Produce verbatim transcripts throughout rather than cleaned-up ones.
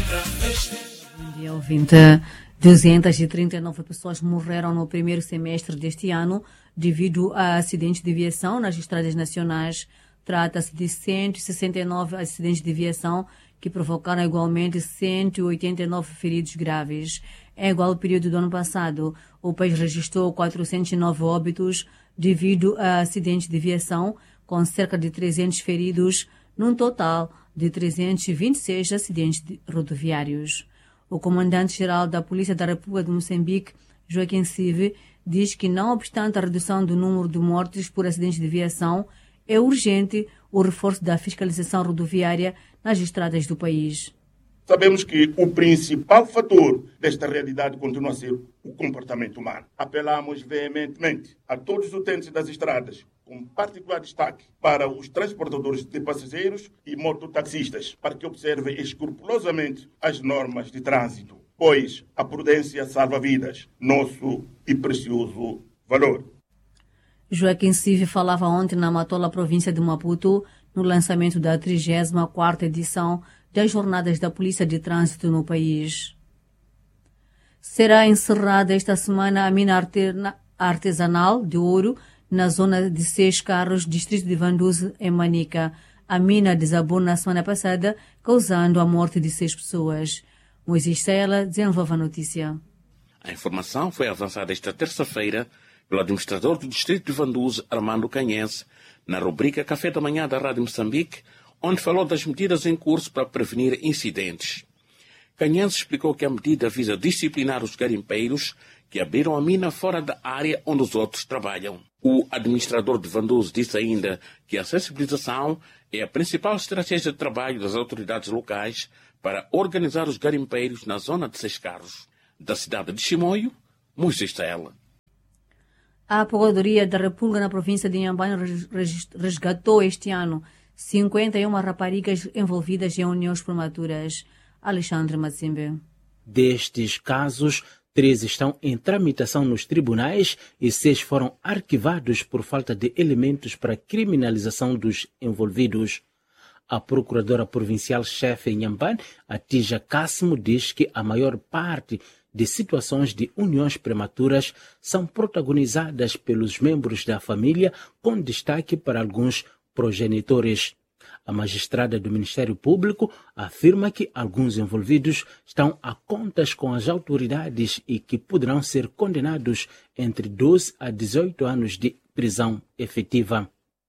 Bom dia, ouvinte. duzentas e trinta e nove pessoas morreram no primeiro semestre deste ano devido a acidentes de viação nas estradas nacionais. Trata-se de cento e sessenta e nove acidentes de viação que provocaram igualmente cento e oitenta e nove feridos graves. Em igual período do ano passado, o país registrou quatrocentos e nove óbitos devido a acidentes de viação, com cerca de trezentos feridos, num total de trezentos e vinte e seis acidentes rodoviários. O comandante-geral da Polícia da República de Moçambique, Joaquim Sive, diz que, não obstante a redução do número de mortes por acidentes de viação, é urgente o reforço da fiscalização rodoviária nas estradas do país. Sabemos que o principal fator desta realidade continua a ser o comportamento humano. Apelamos veementemente a todos os utentes das estradas, com particular destaque para os transportadores de passageiros e mototaxistas, para que observem escrupulosamente as normas de trânsito, pois a prudência salva vidas, nosso e precioso valor. Joaquim Sive falava ontem na Matola, província de Maputo, no lançamento da trigésima quarta edição das Jornadas da Polícia de Trânsito no país. Será encerrada esta semana a mina artesanal de ouro na zona de Seis Carros, distrito de Vanduze, em Manica. A mina desabou na semana passada, causando a morte de seis pessoas. Moisés Sela desenvolve a notícia. A informação foi avançada esta terça-feira pelo administrador do distrito de Vanduze, Armando Canhense, na rubrica Café da Manhã da Rádio Moçambique, onde falou das medidas em curso para prevenir incidentes. Canhense explicou que a medida visa disciplinar os garimpeiros que abriram a mina fora da área onde os outros trabalham. O administrador de Vanduze disse ainda que a sensibilização é a principal estratégia de trabalho das autoridades locais para organizar os garimpeiros na zona de Seis Carros. Da cidade de Chimoio, Moisés Sela. A Procuradoria da República na província de Inhambane resgatou este ano cinquenta e uma raparigas envolvidas em uniões prematuras. Alexandre Matsimbe. Destes casos, três estão em tramitação nos tribunais e seis foram arquivados por falta de elementos para criminalização dos envolvidos. A procuradora provincial-chefe em Inhambane, Atija Cássimo, diz que a maior parte de situações de uniões prematuras são protagonizadas pelos membros da família, com destaque para alguns progenitores. A magistrada do Ministério Público afirma que alguns envolvidos estão a contas com as autoridades e que poderão ser condenados entre doze a dezoito anos de prisão efetiva.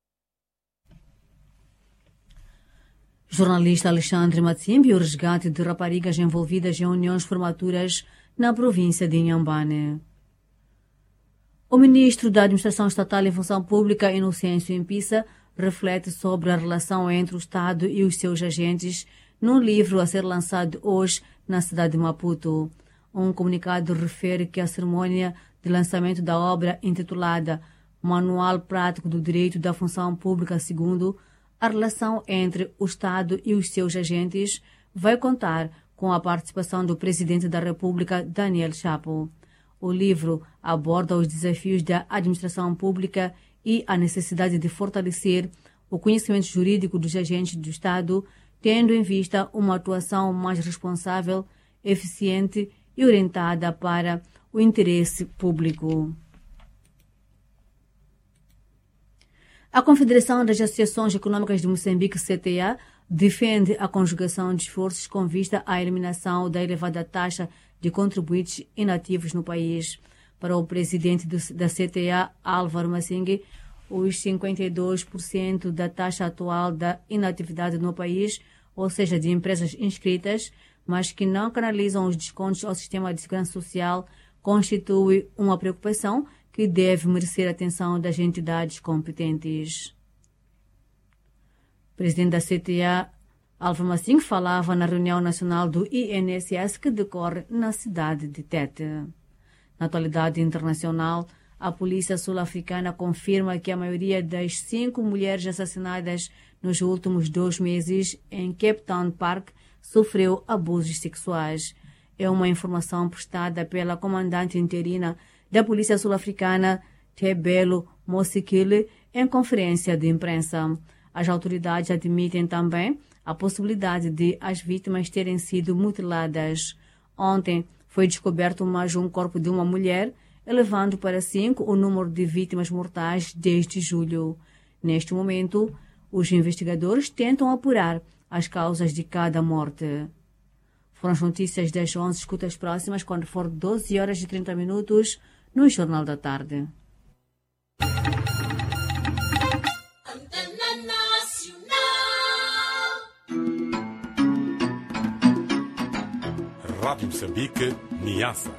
Jornalista Alexandre Matsimbe, o resgate de raparigas envolvidas em uniões prematuras na província de Inhambane. O ministro da Administração Estatal e Função Pública, Inocêncio Impissa, reflete sobre a relação entre o Estado e os seus agentes num livro a ser lançado hoje na cidade de Maputo. Um comunicado refere que a cerimônia de lançamento da obra intitulada Manual Prático do Direito da Função Pública segundo a relação entre o Estado e os seus agentes vai contar com a participação do Presidente da República, Daniel Chapo. O livro aborda os desafios da administração pública e a necessidade de fortalecer o conhecimento jurídico dos agentes do Estado, tendo em vista uma atuação mais responsável, eficiente e orientada para o interesse público. A Confederação das Associações Econômicas de Moçambique, C T A, defende a conjugação de esforços com vista à eliminação da elevada taxa de contribuintes inativos no país. Para o presidente do, da C T A, Álvaro Massingue, os cinquenta e dois por cento da taxa atual da inatividade no país, ou seja, de empresas inscritas, mas que não canalizam os descontos ao sistema de segurança social, constitui uma preocupação que deve merecer a atenção das entidades competentes. O presidente da C T A, Álvaro Massingue, falava na reunião nacional do I N S S que decorre na cidade de Tete. Na atualidade internacional, a polícia sul-africana confirma que a maioria das cinco mulheres assassinadas nos últimos dois meses em Cape Town Park sofreu abusos sexuais. É uma informação prestada pela comandante interina da polícia sul-africana, Thembelo Mosikile, em conferência de imprensa. As autoridades admitem também a possibilidade de as vítimas terem sido mutiladas. Ontem foi descoberto mais um corpo de uma mulher, elevando para cinco o número de vítimas mortais desde julho. Neste momento, os investigadores tentam apurar as causas de cada morte. Foram as notícias das onze, escutas próximas quando for doze horas e trinta minutos no Jornal da Tarde. Rádio Moçambique, Niassa.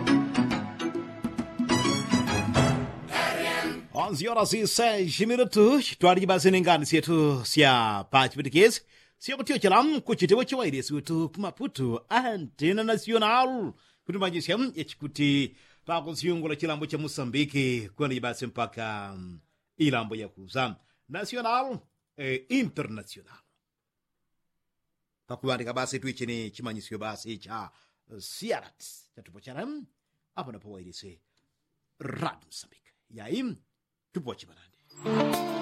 onze horas e seis minutos. Twari bazini ngani sietu sia pati bitikezi. Sia mutio chalam kuchitewa chiwaire sutu kumaputu Antena Nacional. Kutumbaji siam echikuti pako siungola chilambo cha Moçambique kwani basi mpaka um, ilambo ya kuza nacional e international. Pakuandika basi tuichini chimanyisio basi cha uh, siarat chatupo charam apa napo waire se Radio Moçambique. Yaim tupo chibanani.